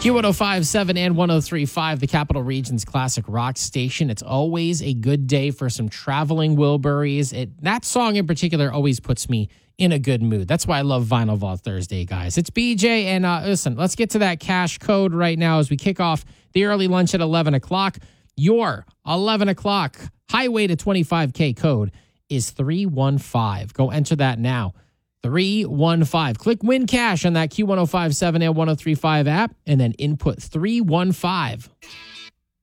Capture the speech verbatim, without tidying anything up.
Q one oh five point seven and one oh three point five, the Capital Region's classic rock station. It's always a good day for some traveling Wilburys. It, that song in particular always puts me in a good mood. That's why I love Vinyl Vault Thursday, guys. It's B J, and uh, listen, let's get to that cash code right now as we kick off the early lunch at eleven o'clock. Your eleven o'clock highway to twenty-five K code is three one five. Go enter that now. three one five. Click Win Cash on that Q one oh five point seven and one oh three point five app and then input three one five.